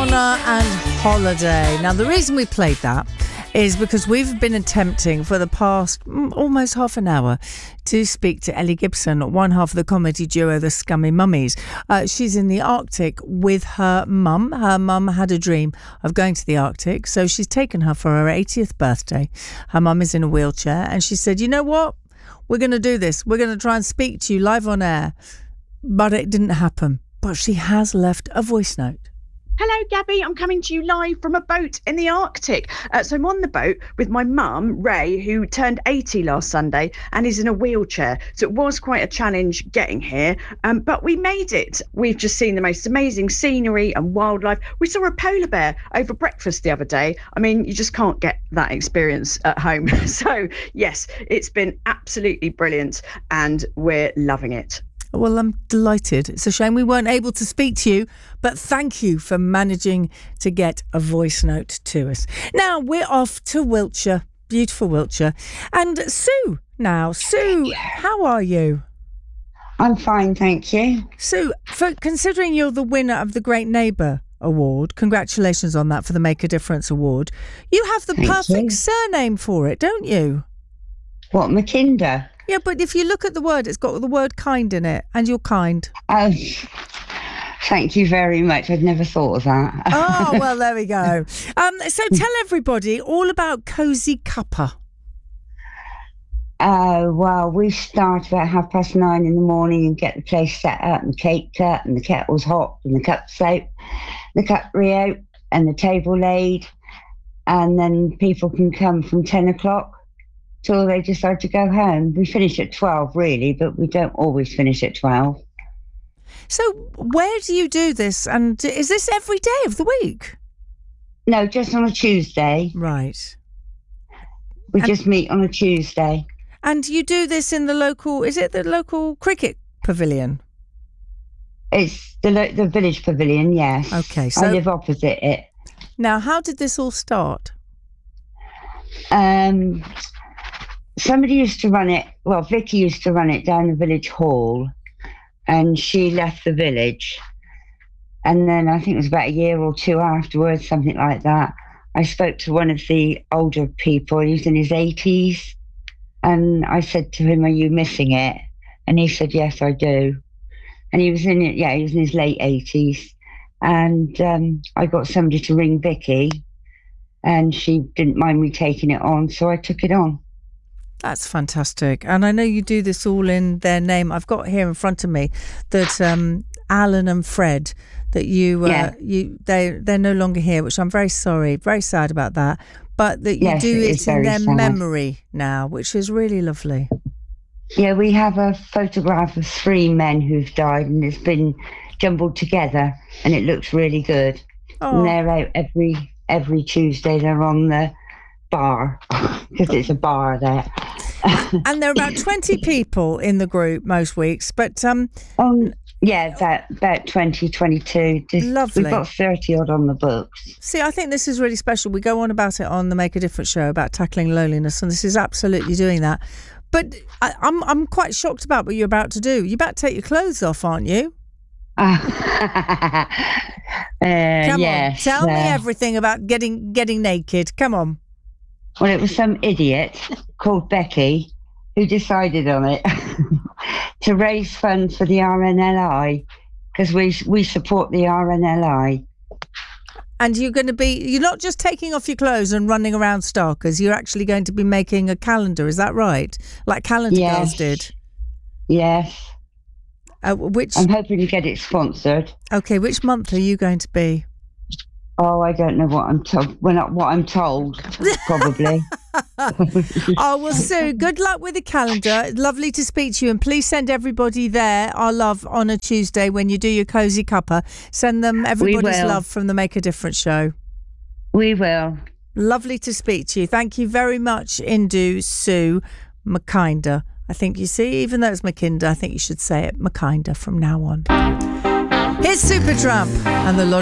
Madonna and Holiday. Now, the reason we played that is because we've been attempting for the past almost half an hour to speak to Ellie Gibson, one half of the comedy duo The Scummy Mummies. She's in the Arctic with her mum. Her mum had a dream of going to the Arctic, so she's taken her for her 80th birthday. Her mum is in a wheelchair, and she said, you know what? We're going to do this. We're going to try and speak to you live on air. But it didn't happen. But she has left a voice note. Hello, Gabby. I'm coming to you live from a boat in the Arctic. So I'm on the boat with my mum, Ray, who turned 80 last Sunday and is in a wheelchair. So it was quite a challenge getting here, but we made it. We've just seen the most amazing scenery and wildlife. We saw a polar bear over breakfast the other day. I mean, you just can't get that experience at home. So, yes, it's been absolutely brilliant and we're loving it. Well, I'm delighted. It's a shame we weren't able to speak to you, but thank you for managing to get a voice note to us. Now, we're off to Wiltshire, beautiful Wiltshire. And Sue now. Sue, how are you? I'm fine, thank you. Sue, for considering you're the winner of the Great Neighbour Award, congratulations on that for the Make a Difference Award, you have the perfect surname for it, don't you? What, McKinder? Yeah, but if you look at the word, it's got the word kind in it, and you're kind. Thank you very much. I'd never thought of that. Oh, well, there we go. So tell everybody all about Cozy Cuppa. Well, we start about 9:30 in the morning and get the place set up and the cake cut and the kettle's hot and the cup soap, the cutlery out and the table laid. And then people can come from 10 o'clock till they decide to go home. We finish at 12, really, but we don't always finish at 12. So where do you do this? And is this every day of the week? No, just on a Tuesday. Right. We just meet on a Tuesday. And you do this in the local, is it the local cricket pavilion? It's the village pavilion, yes. Okay, so I live opposite it. Now, how did this all start? Somebody used to run it, well, Vicky used to run it down the village hall, and she left the village. And then I think it was about a year or two afterwards, something like that, I spoke to one of the older people. He was in his 80s. And I said to him, are you missing it? And he said, yes, I do. And he was in it, yeah, he was in his late 80s. And I got somebody to ring Vicky, and she didn't mind me taking it on, so I took it on. That's fantastic. And I know you do this all in their name. I've got here in front of me that Alan and Fred, that they're no longer here, which I'm very sorry, very sad about that. But that you do it in their memory now, which is really lovely. Yeah, we have a photograph of 3 men who've died, and it's been jumbled together, and it looks really good. Oh. And they're out every Tuesday. They're on the bar, because it's a bar there. And there are about 20 people in the group most weeks, but yeah, about 20, 22. Lovely. We've got 30 odd on the books. See, I think this is really special. We go on about it on the Make a Difference show about tackling loneliness, and this is absolutely doing that. But I'm quite shocked about what you're about to do. You're about to take your clothes off, aren't you? Come on, tell me everything about getting naked. Come on. Well, it was some idiot called Becky who decided on it to raise funds for the RNLI, because we support the RNLI. And you're not just taking off your clothes and running around Starkers, you're actually going to be making a calendar, is that right? Like Calendar Girls did? Yes. Which I'm hoping to get it sponsored. Okay, which month are you going to be? Oh, I don't know what I'm told. Well, not what I'm told, probably. Oh, well, Sue, good luck with the calendar. Lovely to speak to you. And please send everybody there our love on a Tuesday when you do your Cozy Cuppa. Send them everybody's love from the Make a Difference show. We will. Lovely to speak to you. Thank you very much, Indu Sue McKinder. I think you see, even though it's McKinder, I think you should say it McKinder from now on. Here's Supertramp and the